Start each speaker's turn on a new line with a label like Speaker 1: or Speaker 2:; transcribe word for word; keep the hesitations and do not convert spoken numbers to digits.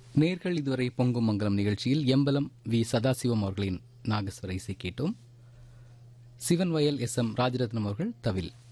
Speaker 1: நேர்கள் இதுவரை பொங்கும் மங்கலம் நிகழ்ச்சியில் எம்பலம் வி சதாசிவம் அவர்களின் நாகஸ்வர இசை கேட்டோம். சிவன் வயல் எஸ் எம் ராஜரத்னம் அவர்கள் தவில்.